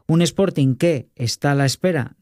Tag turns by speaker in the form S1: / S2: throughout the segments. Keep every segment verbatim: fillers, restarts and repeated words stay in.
S1: Un Sporting que está a la espera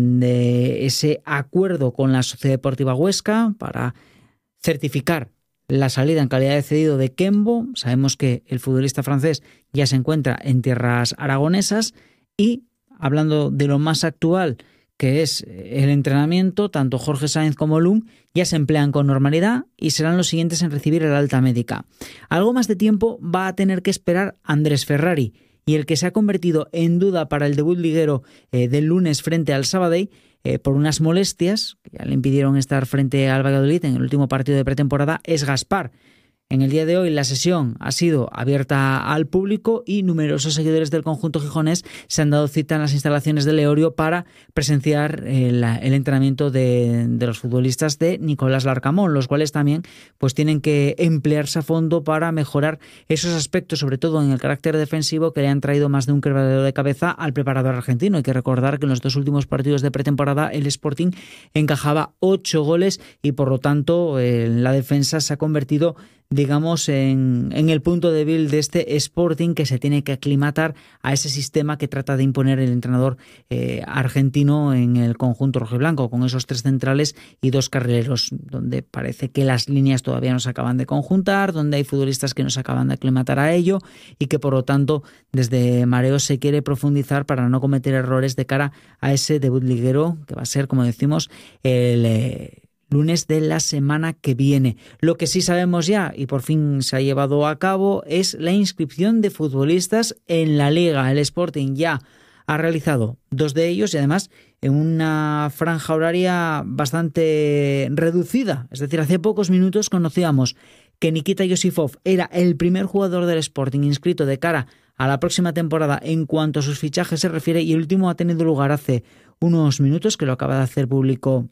S1: de ese acuerdo con la Sociedad Deportiva Huesca para certificar la salida en calidad de cedido de Kembo. Sabemos que el futbolista francés ya se encuentra en tierras aragonesas y, hablando de lo más actual, que es el entrenamiento, tanto Jorge Sáenz como Lum ya se emplean con normalidad y serán los siguientes en recibir el alta médica. Algo más de tiempo va a tener que esperar Andrés Ferrari, y el que se ha convertido en duda para el debut liguero eh, del lunes frente al Sabadell eh, por unas molestias que ya le impidieron estar frente al Valladolid en el último partido de pretemporada es Gaspar. En el día de hoy la sesión ha sido abierta al público y numerosos seguidores del conjunto gijonés se han dado cita en las instalaciones de Leorio para presenciar el, el entrenamiento de, de los futbolistas de Nicolás Larcamón, los cuales también pues tienen que emplearse a fondo para mejorar esos aspectos, sobre todo en el carácter defensivo, que le han traído más de un quebradero de cabeza al preparador argentino. Hay que recordar que en los dos últimos partidos de pretemporada el Sporting encajaba ocho goles y por lo tanto eh, la defensa se ha convertido, digamos, en, en el punto débil de este Sporting, que se tiene que aclimatar a ese sistema que trata de imponer el entrenador eh, argentino en el conjunto rojiblanco, con esos tres centrales y dos carrileros, donde parece que las líneas todavía no se acaban de conjuntar, donde hay futbolistas que no se acaban de aclimatar a ello y que por lo tanto desde Mareo se quiere profundizar para no cometer errores de cara a ese debut liguero que va a ser, como decimos, el Eh, lunes de la semana que viene. Lo que sí sabemos ya, y por fin se ha llevado a cabo, es la inscripción de futbolistas en la Liga. El Sporting ya ha realizado dos de ellos y además en una franja horaria bastante reducida. Es decir, hace pocos minutos conocíamos que Nikita Yosifov era el primer jugador del Sporting inscrito de cara a la próxima temporada en cuanto a sus fichajes se refiere, y el último ha tenido lugar hace unos minutos, que lo acaba de hacer público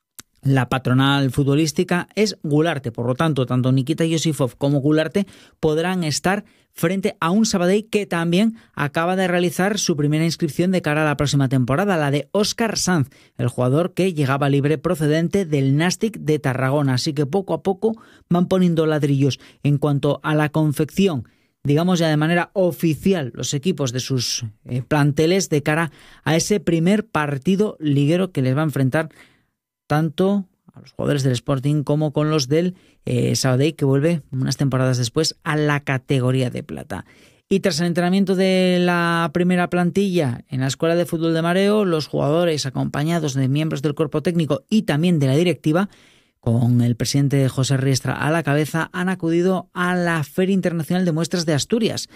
S1: la patronal futbolística, es Gularte. Por lo tanto, tanto Nikita Yosifov como Gularte podrán estar frente a un Sabadell que también acaba de realizar su primera inscripción de cara a la próxima temporada, la de Óscar Sanz, el jugador que llegaba libre procedente del Nàstic de Tarragona. Así que poco a poco van poniendo ladrillos en cuanto a la confección, digamos ya de manera oficial, los equipos de sus eh, planteles de cara a ese primer partido liguero que les va a enfrentar tanto a los jugadores del Sporting como con los del eh, Sabadell, que vuelve unas temporadas después a la categoría de plata. Y tras el entrenamiento de la primera plantilla en la Escuela de Fútbol de Mareo, los jugadores, acompañados de miembros del cuerpo técnico y también de la directiva, con el presidente José Riestra a la cabeza, han acudido a la Feria Internacional de Muestras de Asturias,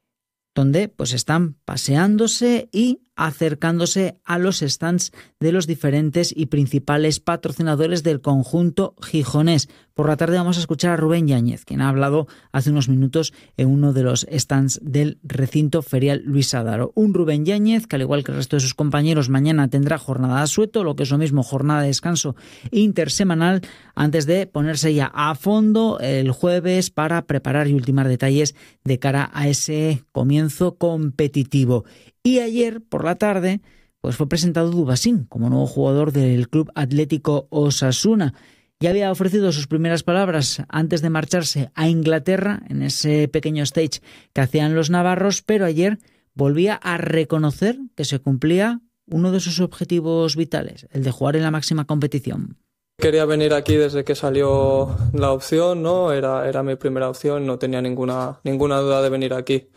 S1: donde pues están paseándose y acercándose a los stands de los diferentes y principales patrocinadores del conjunto gijonés. Por la tarde vamos a escuchar a Rubén Yáñez, quien ha hablado hace unos minutos en uno de los stands del recinto ferial Luis Adaro. Un Rubén Yáñez que, al igual que el resto de sus compañeros, mañana tendrá jornada de asueto, lo que es lo mismo, jornada de descanso intersemanal, antes de ponerse ya a fondo el jueves para preparar y ultimar detalles de cara a ese comienzo competitivo. Y ayer por la tarde pues fue presentado Dubasín como nuevo jugador del Club Atlético Osasuna. Ya había ofrecido sus primeras palabras antes de marcharse a Inglaterra en ese pequeño stage que hacían los navarros, pero ayer volvía a reconocer que se cumplía uno de sus objetivos vitales, el de jugar en la máxima competición.
S2: Quería venir aquí desde que salió la opción, ¿no? Era, era mi primera opción, no tenía ninguna, ninguna duda de venir aquí.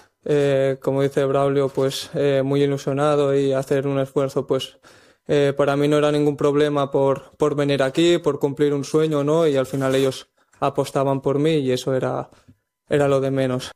S2: Eh, como dice Braulio, pues eh, muy ilusionado, y hacer un esfuerzo, pues eh, para mí no era ningún problema por, por venir aquí, por cumplir un sueño, ¿no? Y al final ellos apostaban por mí y eso era, era lo de menos.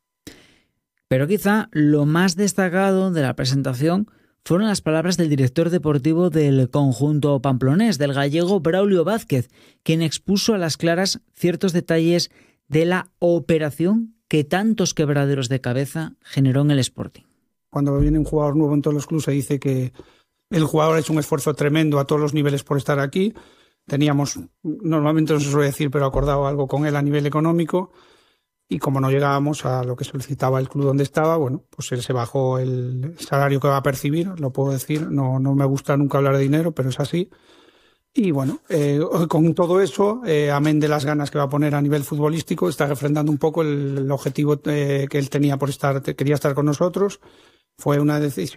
S1: Pero quizá lo más destacado de la presentación fueron las palabras del director deportivo del conjunto pamplonés, del gallego Braulio Vázquez, quien expuso a las claras ciertos detalles de la operación que tantos quebraderos de cabeza generó en el Sporting.
S3: Cuando viene un jugador nuevo en todos los clubes se dice que el jugador ha hecho un esfuerzo tremendo a todos los niveles por estar aquí. Teníamos, normalmente no se suele decir, pero acordado algo con él a nivel económico, y como no llegábamos a lo que solicitaba el club donde estaba, bueno, pues él se bajó el salario que va a percibir, lo puedo decir, no, no me gusta nunca hablar de dinero, pero es así. Y bueno, eh, con todo eso, eh, amén de las ganas que va a poner a nivel futbolístico, está refrendando un poco el, el objetivo eh, que él tenía por estar, quería estar con nosotros. Fue una decisión